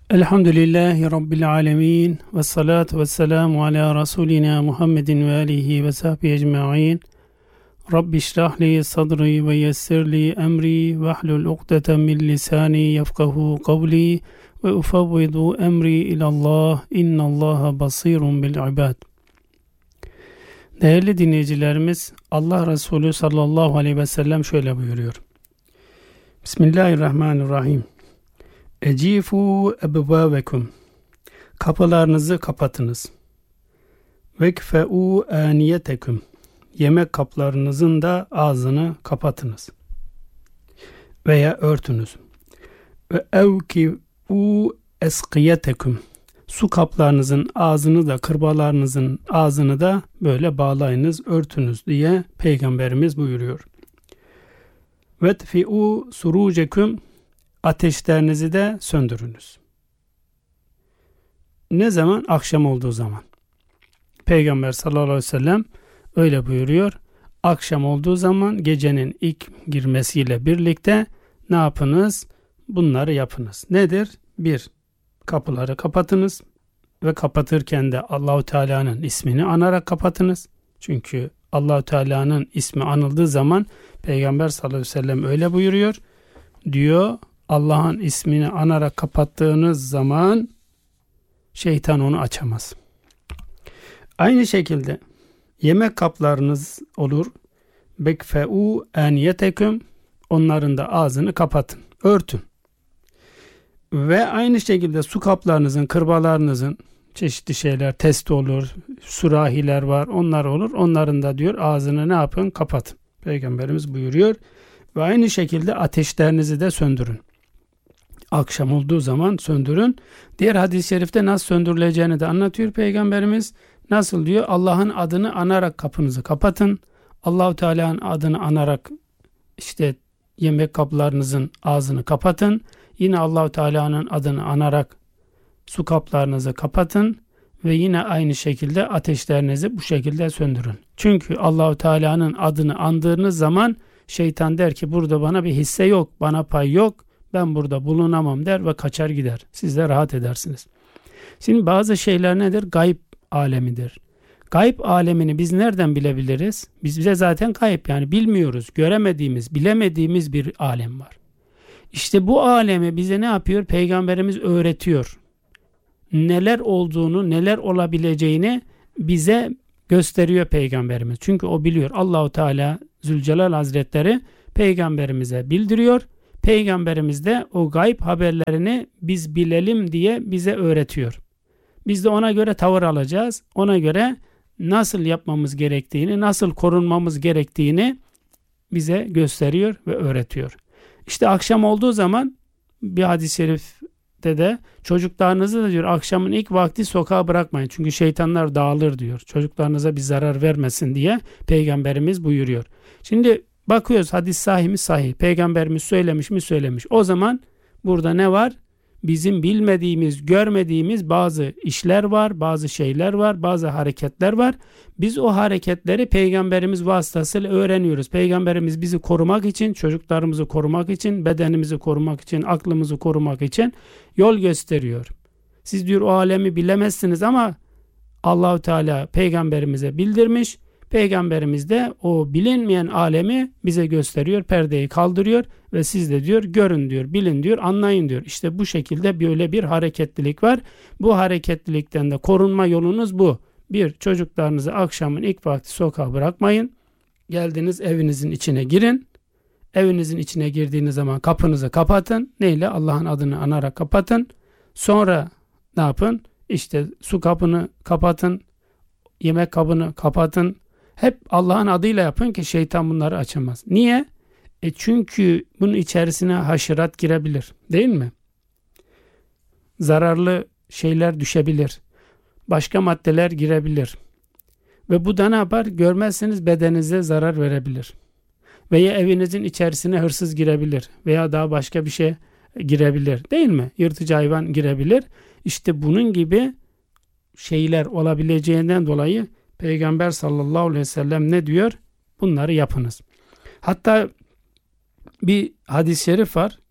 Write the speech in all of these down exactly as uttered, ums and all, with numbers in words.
Elhamdülillahi Rabbil alemin ve salatu ve selamu ala Resulina Muhammedin ve alihi ve sahbihi ecma'in. Rabbi şrahli sadri ve yessirli emri ve hlul uqdeten min lisani yefkahu kavli ve ufavvidu emri ilallah innallaha basirun bil ibad. Değerli dinleyicilerimiz, Allah Resulü sallallahu aleyhi ve sellem şöyle buyuruyor. Bismillahirrahmanirrahim. Ecifu ebvâvekum. Kapılarınızı kapatınız. Vekfe'u aniyetekum. Yemek kaplarınızın da ağzını kapatınız. Veya örtünüz. Ve evki'u eskiyetekum. Su kaplarınızın ağzını da, kırbalarınızın ağzını da böyle bağlayınız, örtünüz diye Peygamberimiz buyuruyor. Vetfi'u surucekum. Ateşlerinizi de söndürünüz. Ne zaman? Akşam olduğu zaman. Peygamber sallallahu aleyhi ve sellem öyle buyuruyor. Akşam olduğu zaman gecenin ilk girmesiyle birlikte ne yapınız? Bunları yapınız. Nedir? Bir, kapıları kapatınız ve kapatırken de Allahu Teala'nın ismini anarak kapatınız. Çünkü Allahu Teala'nın ismi anıldığı zaman Peygamber sallallahu aleyhi ve sellem öyle buyuruyor. Diyor, Allah'ın ismini anarak kapattığınız zaman şeytan onu açamaz. Aynı şekilde yemek kaplarınız olur. Bekfe'u aniyeteküm. Onların da ağzını kapatın, örtün. Ve aynı şekilde su kaplarınızın, kırbalarınızın çeşitli şeyler, testi olur, sürahiler var, onlar olur. Onların da diyor ağzını ne yapın? Kapatın. Peygamberimiz buyuruyor. Ve aynı şekilde ateşlerinizi de söndürün. Akşam olduğu zaman söndürün. Diğer hadis-i şerifte nasıl söndürüleceğini de anlatıyor Peygamberimiz. Nasıl diyor? Allah'ın adını anarak kapınızı kapatın. Allahu Teala'nın adını anarak işte yemek kaplarınızın ağzını kapatın. Yine Allahu Teala'nın adını anarak su kaplarınızı kapatın ve yine aynı şekilde ateşlerinizi bu şekilde söndürün. Çünkü Allahu Teala'nın adını andığınız zaman şeytan der ki burada bana bir hisse yok, bana pay yok, ben burada bulunamam der ve kaçar gider. Siz de rahat edersiniz. Şimdi bazı şeyler nedir? Gayb alemidir. Gayb alemini biz nereden bilebiliriz? Biz bize zaten gayb, yani bilmiyoruz, göremediğimiz, bilemediğimiz bir alem var. İşte bu alemi bize ne yapıyor? Peygamberimiz öğretiyor. Neler olduğunu, neler olabileceğini bize gösteriyor Peygamberimiz. Çünkü o biliyor. Allahu Teala Zülcelal Hazretleri Peygamberimize bildiriyor. Peygamberimiz de o gayb haberlerini biz bilelim diye bize öğretiyor. Biz de ona göre tavır alacağız. Ona göre nasıl yapmamız gerektiğini, nasıl korunmamız gerektiğini bize gösteriyor ve öğretiyor. İşte akşam olduğu zaman bir hadis-i şerifte de çocuklarınızı da diyor akşamın ilk vakti sokağa bırakmayın. Çünkü şeytanlar dağılır diyor. Çocuklarınıza bir zarar vermesin diye Peygamberimiz buyuruyor. Şimdi bakıyoruz, hadis sahih mi? Sahih. Peygamberimiz söylemiş mi? Söylemiş. O zaman burada ne var? Bizim bilmediğimiz, görmediğimiz bazı işler var, bazı şeyler var, bazı hareketler var. Biz o hareketleri Peygamberimiz vasıtasıyla öğreniyoruz. Peygamberimiz bizi korumak için, çocuklarımızı korumak için, bedenimizi korumak için, aklımızı korumak için yol gösteriyor. Siz diyor o alemi bilemezsiniz ama Allahu Teala Peygamberimize bildirmiş. Peygamberimiz de o bilinmeyen alemi bize gösteriyor, perdeyi kaldırıyor ve siz de diyor görün diyor, bilin diyor, anlayın diyor. İşte bu şekilde böyle bir hareketlilik var. Bu hareketlilikten de korunma yolunuz bu. Bir, çocuklarınızı akşamın ilk vakti sokağa bırakmayın. Geldiniz evinizin içine girin. Evinizin içine girdiğiniz zaman kapınızı kapatın. Neyle? Allah'ın adını anarak kapatın. Sonra ne yapın? İşte su kapını kapatın. Yemek kabını kapatın. Hep Allah'ın adıyla yapın ki şeytan bunları açamaz. Niye? E çünkü bunun içerisine haşerat girebilir. Değil mi? Zararlı şeyler düşebilir. Başka maddeler girebilir. Ve bu da ne yapar? Görmezseniz bedeninize zarar verebilir. Veya evinizin içerisine hırsız girebilir. Veya daha başka bir şey girebilir. Değil mi? Yırtıcı hayvan girebilir. İşte bunun gibi şeyler olabileceğinden dolayı Peygamber sallallahu aleyhi ve sellem ne diyor? Bunları yapınız. Hatta bir hadis-i şerif var.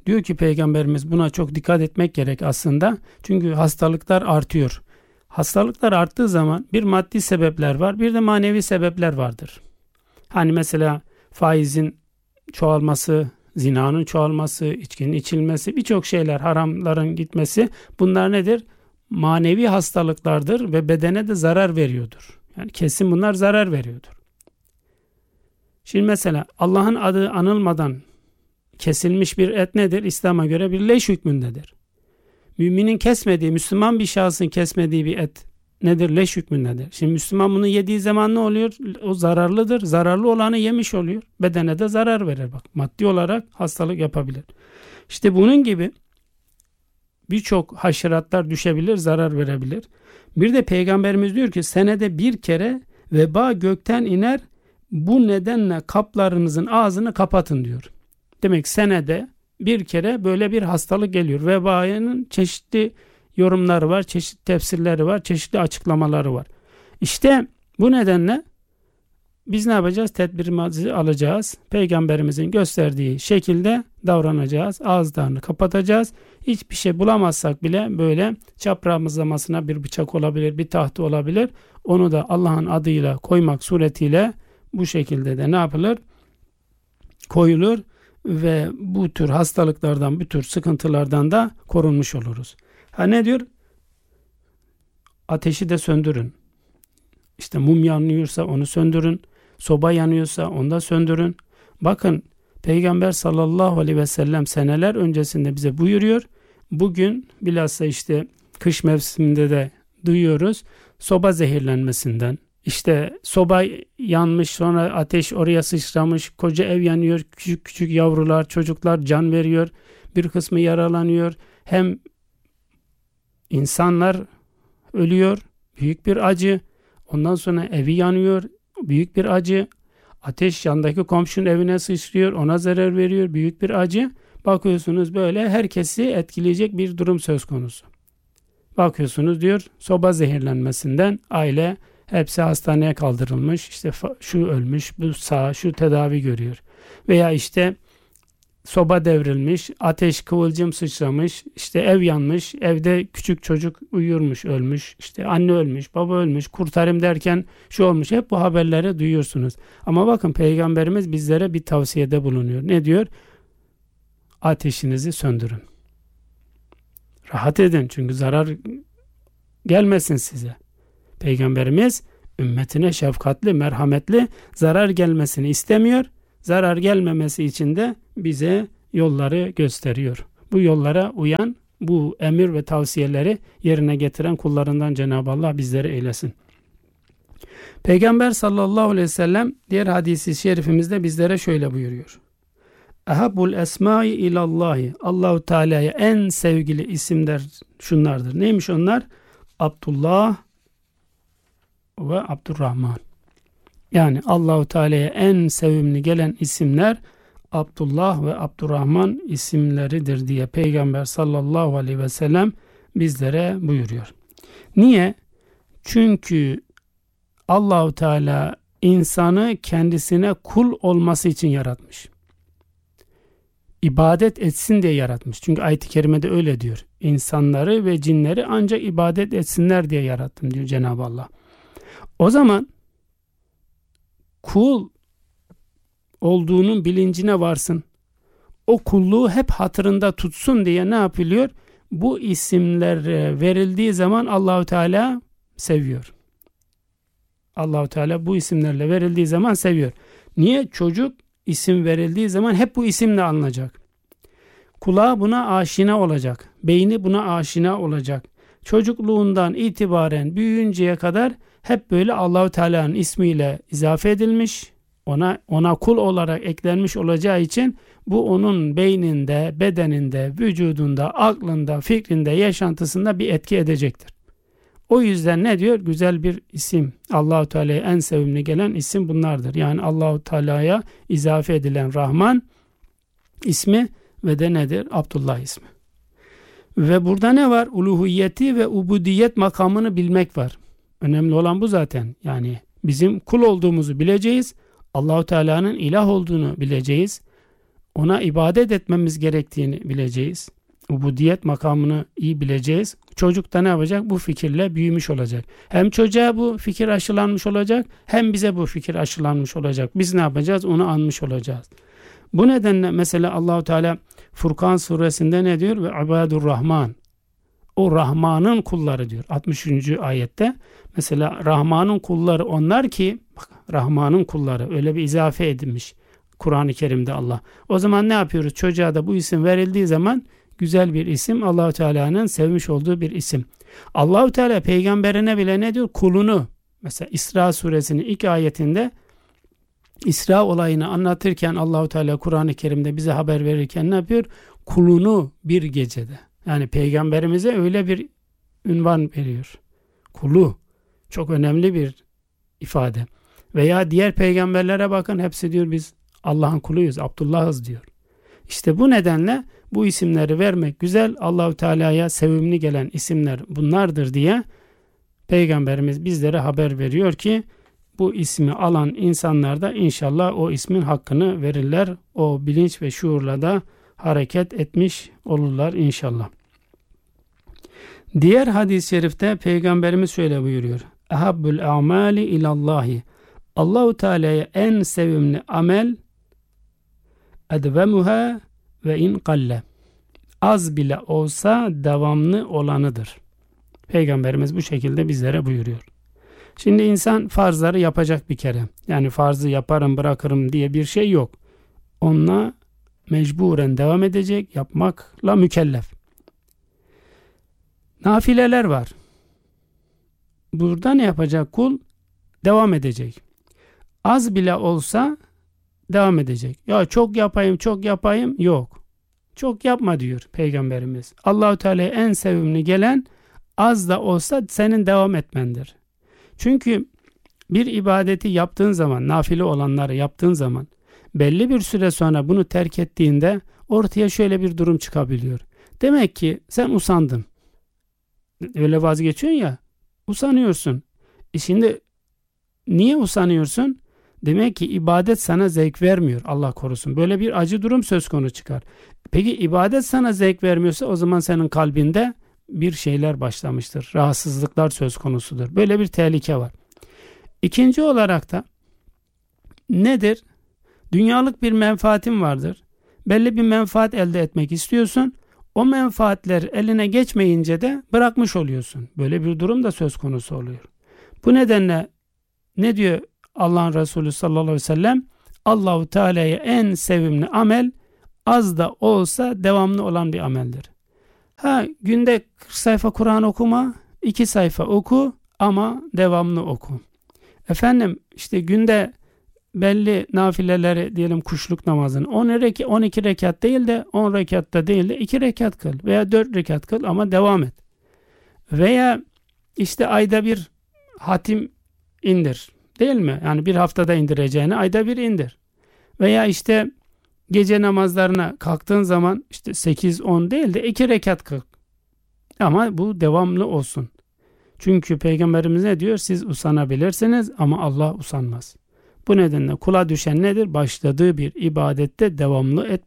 Diyor ki Peygamberimiz buna çok dikkat etmek gerek aslında. Çünkü hastalıklar artıyor. Hastalıklar arttığı zaman bir maddi sebepler var, bir de manevi sebepler vardır. Hani mesela faizin çoğalması, zinanın çoğalması, içkinin içilmesi, birçok şeyler, haramların gitmesi, bunlar nedir? Manevi hastalıklardır ve bedene de zarar veriyordur. Yani kesin bunlar zarar veriyordur. Şimdi mesela Allah'ın adı anılmadan kesilmiş bir et nedir? İslam'a göre bir leş hükmündedir. Müminin kesmediği, Müslüman bir şahsın kesmediği bir et nedir? Leş hükmündedir. Şimdi Müslüman bunu yediği zaman ne oluyor? O zararlıdır. Zararlı olanı yemiş oluyor. Bedene de zarar verir. Bak, maddi olarak hastalık yapabilir. İşte bunun gibi birçok haşeratlar düşebilir, zarar verebilir. Bir de Peygamberimiz diyor ki senede bir kere veba gökten iner, bu nedenle kaplarınızın ağzını kapatın diyor. Demek senede bir kere böyle bir hastalık geliyor. Vebanın çeşitli yorumları var, çeşitli tefsirleri var, çeşitli açıklamaları var. İşte bu nedenle biz ne yapacağız? Tedbirimizi alacağız. Peygamberimizin gösterdiği şekilde davranacağız. Ağızlarını kapatacağız. Hiçbir şey bulamazsak bile böyle çaprazlamasına bir bıçak olabilir, bir tahta olabilir. Onu da Allah'ın adıyla koymak suretiyle bu şekilde de ne yapılır? Koyulur ve bu tür hastalıklardan, bu tür sıkıntılardan da korunmuş oluruz. Ha ne diyor? Ateşi de söndürün. İşte mum yanıyorsa onu söndürün. Soba yanıyorsa onu da söndürün. Bakın Peygamber sallallahu aleyhi ve sellem seneler öncesinde bize buyuruyor. Bugün bilhassa işte kış mevsiminde de duyuyoruz. Soba zehirlenmesinden. İşte soba yanmış, sonra ateş oraya sıçramış, koca ev yanıyor, küçük küçük yavrular, çocuklar can veriyor, bir kısmı yaralanıyor. Hem insanlar ölüyor, büyük bir acı. Ondan sonra evi yanıyor, büyük bir acı. Ateş yandaki komşunun evine sıçrıyor, ona zarar veriyor, büyük bir acı. Bakıyorsunuz böyle herkesi etkileyecek bir durum söz konusu. Bakıyorsunuz diyor soba zehirlenmesinden aile hepsi hastaneye kaldırılmış. İşte şu ölmüş, bu sağ, şu tedavi görüyor. Veya işte soba devrilmiş, ateş kıvılcım sıçramış, işte ev yanmış, evde küçük çocuk uyurmuş, ölmüş, işte anne ölmüş, baba ölmüş, kurtarayım derken şu olmuş. Hep bu haberleri duyuyorsunuz. Ama bakın Peygamberimiz bizlere bir tavsiyede bulunuyor. Ne diyor? Ateşinizi söndürün. Rahat edin çünkü zarar gelmesin size. Peygamberimiz ümmetine şefkatli, merhametli, zarar gelmesini istemiyor. Zarar gelmemesi için de bize yolları gösteriyor. Bu yollara uyan, bu emir ve tavsiyeleri yerine getiren kullarından Cenab-ı Allah bizleri eylesin. Peygamber sallallahu aleyhi ve sellem diğer hadisi şerifimizde bizlere şöyle buyuruyor. Ehabbul esmai ilallahi. Allahu Teala'ya en sevgili isimler şunlardır. Neymiş onlar? Abdullah ve Abdurrahman. Yani Allahu Teala'ya en sevimli gelen isimler Abdullah ve Abdurrahman isimleridir diye Peygamber sallallahu aleyhi ve sellem bizlere buyuruyor. Niye? Çünkü Allahu Teala insanı kendisine kul olması için yaratmış. İbadet etsin diye yaratmış. Çünkü ayet-i kerimede öyle diyor. İnsanları ve cinleri ancak ibadet etsinler diye yarattım diyor Cenab-ı Allah. O zaman kul olduğunun bilincine varsın. O kulluğu hep hatırında tutsun diye ne yapılıyor? Bu isimler verildiği zaman Allahu Teala seviyor. Allahu Teala bu isimlerle verildiği zaman seviyor. Niye? Çocuk isim verildiği zaman hep bu isimle anılacak. Kulağı buna aşina olacak. Beyni buna aşina olacak. Çocukluğundan itibaren büyüyünceye kadar hep böyle Allahu Teala'nın ismiyle izafe edilmiş. Ona ona kul olarak eklenmiş olacağı için bu onun beyninde, bedeninde, vücudunda, aklında, fikrinde, yaşantısında bir etki edecektir. O yüzden ne diyor? Güzel bir isim. Allahu Teala'ya en sevimli gelen isim bunlardır. Yani Allahu Teala'ya izafe edilen Rahman ismi ve de nedir? Abdullah ismi. Ve burada ne var? Uluhiyeti ve ubudiyet makamını bilmek var. Önemli olan bu zaten. Yani bizim kul olduğumuzu bileceğiz. Allahu Teala'nın ilah olduğunu bileceğiz. ona ibadet etmemiz gerektiğini bileceğiz. Ubudiyet makamını iyi bileceğiz. Çocuk da ne yapacak? Bu fikirle büyümüş olacak. Hem çocuğa bu fikir aşılanmış olacak, hem bize bu fikir aşılanmış olacak. Biz ne yapacağız? Onu anmış olacağız. Bu nedenle mesela Allahu Teala Furkan suresinde ne diyor? Ve ibadur Rahman. O Rahman'ın kulları diyor. altmış üçüncü ayette mesela Rahman'ın kulları onlar ki, bak, Rahman'ın kulları öyle bir izafe edilmiş Kur'an-ı Kerim'de Allah. O zaman ne yapıyoruz? Çocuğa da bu isim verildiği zaman güzel bir isim, Allah-u Teala'nın sevmiş olduğu bir isim. Allah-u Teala peygamberine bile ne diyor? Kulunu. Mesela İsra suresinin ilk ayetinde İsra olayını anlatırken Allah-u Teala Kur'an-ı Kerim'de bize haber verirken ne yapıyor? Kulunu bir gecede. Yani peygamberimize öyle bir ünvan veriyor. Kulu. Çok önemli bir ifade. Veya diğer peygamberlere bakın, hepsi diyor biz Allah'ın kuluyuz, Abdullah'ız diyor. İşte bu nedenle bu isimleri vermek güzel. Allah-u Teala'ya sevimli gelen isimler bunlardır diye peygamberimiz bizlere haber veriyor ki bu ismi alan insanlar da inşallah o ismin hakkını verirler. O bilinç ve şuurla da hareket etmiş olurlar inşallah. Diğer hadis-i şerifte peygamberimiz şöyle buyuruyor. Ehabbül a'mali ilallahi. Allah-u Teala'ya en sevimli amel edvemuha ve in kalle. Az bile olsa devamlı olanıdır. Peygamberimiz bu şekilde bizlere buyuruyor. Şimdi insan farzları yapacak bir kere. Yani farzı yaparım bırakırım diye bir şey yok. Onunla mecburen devam edecek, yapmakla mükellef. Nafileler var. Burada ne yapacak kul? Devam edecek. Az bile olsa devam edecek. Ya çok yapayım, çok yapayım. Yok. Çok yapma diyor Peygamberimiz. Allah-u Teala'ya en sevimli gelen az da olsa senin devam etmendir. Çünkü bir ibadeti yaptığın zaman, nafile olanları yaptığın zaman belli bir süre sonra bunu terk ettiğinde ortaya şöyle bir durum çıkabiliyor. Demek ki sen usandın. Öyle vazgeçiyorsun ya, usanıyorsun. E şimdi niye usanıyorsun? Demek ki ibadet sana zevk vermiyor. Allah korusun. Böyle bir acı durum söz konusu çıkar. Peki ibadet sana zevk vermiyorsa o zaman senin kalbinde bir şeyler başlamıştır. Rahatsızlıklar söz konusudur. Böyle bir tehlike var. İkinci olarak da nedir? Dünyalık bir menfaatin vardır. Belli bir menfaat elde etmek istiyorsun. O menfaatler eline geçmeyince de bırakmış oluyorsun. Böyle bir durum da söz konusu oluyor. Bu nedenle ne diyor Allah'ın Resulü sallallahu aleyhi ve sellem? Allah-u Teala'ya en sevimli amel az da olsa devamlı olan bir ameldir. Ha, günde kırk sayfa Kur'an okuma, iki sayfa oku ama devamlı oku. Efendim işte günde belli nafileleri diyelim kuşluk namazını on iki rekat değil de on rekatta değil de iki rekat kıl veya dört rekat kıl ama devam et. Veya işte ayda bir hatim indir. Değil mi? Yani bir haftada indireceğini ayda bir indir. Veya işte gece namazlarına kalktığın zaman işte sekiz on değil de iki rekat kıl. Ama bu devamlı olsun. Çünkü Peygamberimiz ne diyor? Siz usanabilirsiniz ama Allah usanmaz. Bu nedenle kula düşen nedir? Başladığı bir ibadette devamlı et,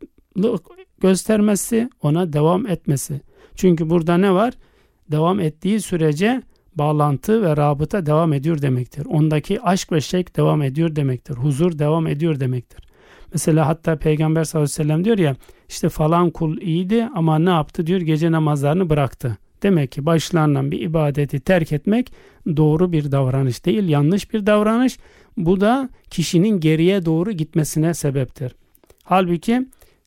göstermesi, ona devam etmesi. Çünkü burada ne var? Devam ettiği sürece bağlantı ve rabıta devam ediyor demektir. Ondaki aşk ve şevk devam ediyor demektir. Huzur devam ediyor demektir. Mesela hatta Peygamber sallallahu aleyhi ve sellem diyor ya, işte falan kul iyiydi ama ne yaptı diyor, gece namazlarını bıraktı. Demek ki başlarından bir ibadeti terk etmek doğru bir davranış değil, yanlış bir davranış. Bu da kişinin geriye doğru gitmesine sebeptir. Halbuki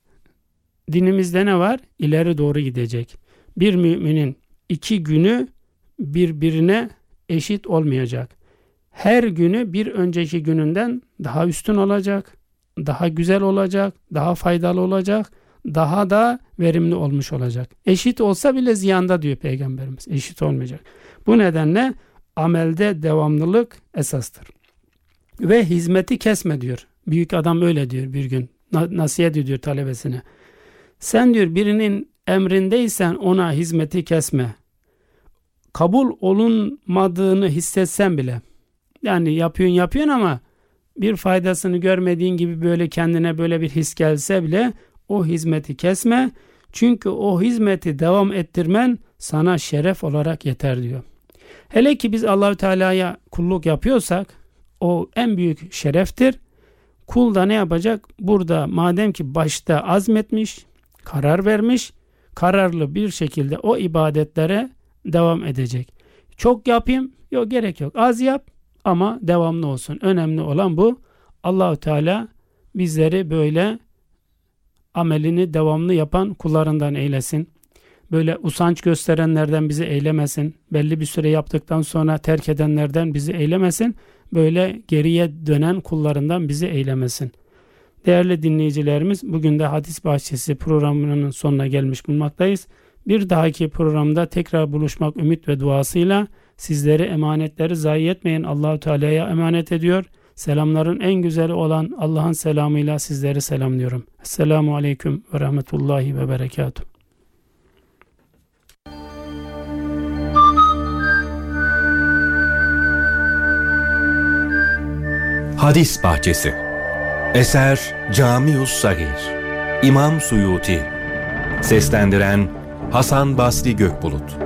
dinimizde ne var? İleri doğru gidecek. Bir müminin iki günü birbirine eşit olmayacak. Her günü bir önceki gününden daha üstün olacak, daha güzel olacak, daha faydalı olacak, daha da verimli olmuş olacak. Eşit olsa bile ziyanda diyor Peygamberimiz. Eşit olmayacak. Bu nedenle amelde devamlılık esastır. Ve hizmeti kesme diyor. Büyük adam öyle diyor bir gün. Nasihat ediyor talebesine. Sen diyor birinin emrindeysen ona hizmeti kesme. Kabul olunmadığını hissetsen bile. Yani yapıyorsun yapıyorsun ama bir faydasını görmediğin gibi böyle kendine böyle bir his gelse bile o hizmeti kesme. Çünkü o hizmeti devam ettirmen sana şeref olarak yeter diyor. Hele ki biz Allahu Teala'ya kulluk yapıyorsak o en büyük şereftir. Kul da ne yapacak? Burada madem ki başta azmetmiş, karar vermiş, kararlı bir şekilde o ibadetlere devam edecek. Çok yapayım, yok gerek yok. Az yap ama devamlı olsun. Önemli olan bu. Allahu Teala bizleri böyle amelini devamlı yapan kullarından eylesin. Böyle usanç gösterenlerden bizi eylemesin. Belli bir süre yaptıktan sonra terk edenlerden bizi eylemesin. Böyle geriye dönen kullarından bizi eylemesin. Değerli dinleyicilerimiz, bugün de Hadis Bahçesi programının sonuna gelmiş bulunmaktayız. Bir dahaki programda tekrar buluşmak ümit ve duasıyla sizleri emanetleri zayi etmeyin Allahu Teala'ya emanet ediyor. Selamların en güzeli olan Allah'ın selamıyla sizleri selamlıyorum. Esselamu Aleyküm ve Rahmetullahi ve Berekatuhu. Hadis Bahçesi. Eser Camius Sagir. İmam Suyuti. Seslendiren Hasan Basri Gökbulut.